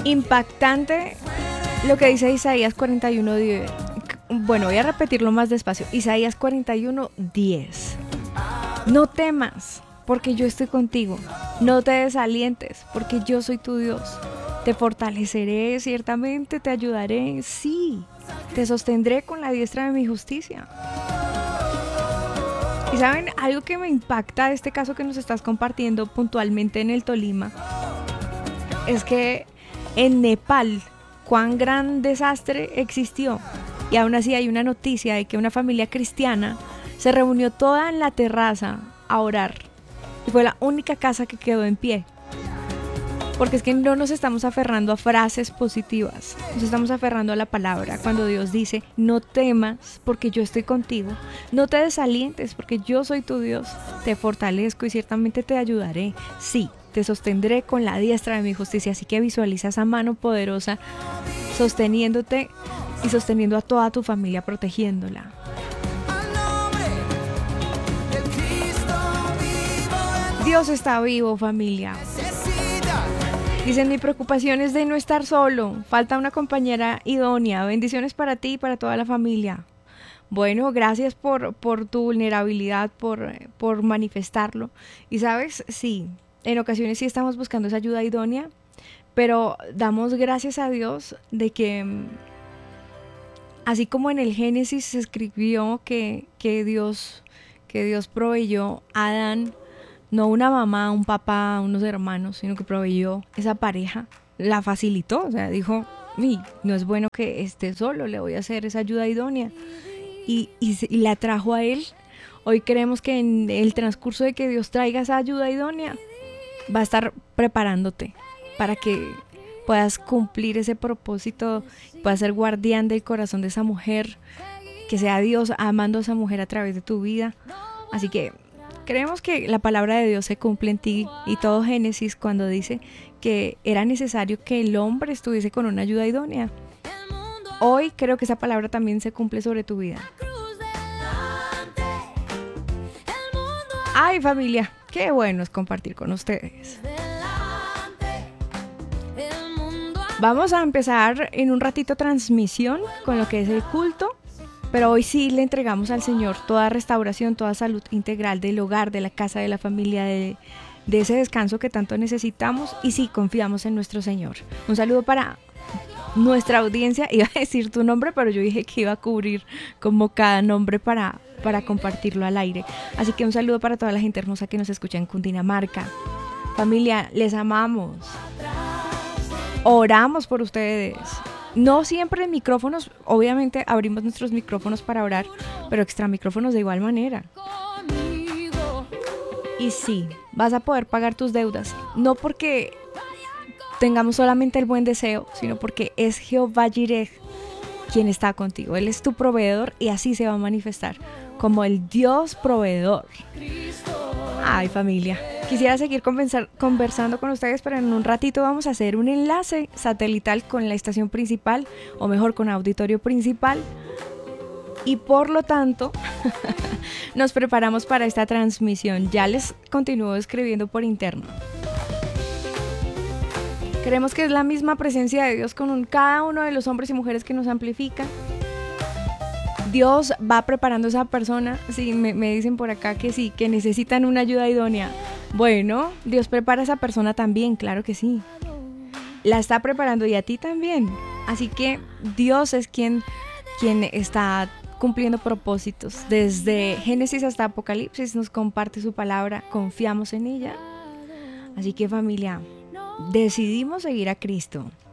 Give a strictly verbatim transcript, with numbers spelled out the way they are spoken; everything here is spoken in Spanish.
Impactante lo que dice Isaías cuarenta y uno diez. Bueno, voy a repetirlo más despacio. Isaías cuarenta y uno diez. No temas, porque yo estoy contigo. No te desalientes, porque yo soy tu Dios. Te fortaleceré, ciertamente te ayudaré. Sí, te sostendré con la diestra de mi justicia. Y saben, algo que me impacta de este caso que nos estás compartiendo puntualmente en el Tolima, es que en Nepal, cuán gran desastre existió. Y aún así hay una noticia de que una familia cristiana se reunió toda en la terraza a orar. Y fue la única casa que quedó en pie. Porque es que no nos estamos aferrando a frases positivas, nos estamos aferrando a la palabra. Cuando Dios dice, no temas porque yo estoy contigo, no te desalientes porque yo soy tu Dios, te fortalezco y ciertamente te ayudaré. Sí, te sostendré con la diestra de mi justicia. Así que visualiza esa mano poderosa sosteniéndote y sosteniendo a toda tu familia, protegiéndola. Dios está vivo, familia. Dicen, mi preocupación es de no estar solo. Falta una compañera idónea. Bendiciones para ti y para toda la familia. Bueno, gracias por, por tu vulnerabilidad, por, por manifestarlo. Y sabes, sí, en ocasiones sí estamos buscando esa ayuda idónea, pero damos gracias a Dios de que, así como en el Génesis se escribió que, que, Dios, que Dios proveyó a Adán, no una mamá, un papá, unos hermanos, sino que proveyó esa pareja, la facilitó, o sea, dijo, no es bueno que esté solo, le voy a hacer esa ayuda idónea, y, y, y la trajo a él. Hoy creemos que en el transcurso de que Dios traiga esa ayuda idónea, va a estar preparándote para que puedas cumplir ese propósito, puedas ser guardián del corazón de esa mujer, que sea Dios amando a esa mujer a través de tu vida. Así que creemos que la palabra de Dios se cumple en ti, y todo Génesis cuando dice que era necesario que el hombre estuviese con una ayuda idónea. Hoy creo que esa palabra también se cumple sobre tu vida. Ay, familia, qué bueno es compartir con ustedes. Vamos a empezar en un ratito transmisión con lo que es el culto. Pero hoy sí le entregamos al Señor toda restauración, toda salud integral del hogar, de la casa, de la familia, de, de ese descanso que tanto necesitamos. Y sí, confiamos en nuestro Señor. Un saludo para nuestra audiencia. Iba a decir tu nombre, pero yo dije que iba a cubrir como cada nombre para, para compartirlo al aire. Así que un saludo para toda la gente hermosa que nos escucha en Cundinamarca. Familia, les amamos. Oramos por ustedes. No siempre en micrófonos, obviamente abrimos nuestros micrófonos para orar, pero extra micrófonos de igual manera. Y sí, vas a poder pagar tus deudas, no porque tengamos solamente el buen deseo, sino porque es Jehová Jireh quien está contigo. Él es tu proveedor y así se va a manifestar como el Dios proveedor. Ay, familia, quisiera seguir conversando con ustedes, pero en un ratito vamos a hacer un enlace satelital con la estación principal, o mejor con auditorio principal, y por lo tanto nos preparamos para esta transmisión. Ya les continúo escribiendo por interno. Creemos que es la misma presencia de Dios con un, cada uno de los hombres y mujeres que nos amplifican. Dios va preparando a esa persona. Sí, me, me dicen por acá que sí, que necesitan una ayuda idónea. Bueno, Dios prepara a esa persona también, claro que sí. La está preparando y a ti también. Así que Dios es quien, quien está cumpliendo propósitos. Desde Génesis hasta Apocalipsis nos comparte su palabra, confiamos en ella. Así que familia, decidimos seguir a Cristo.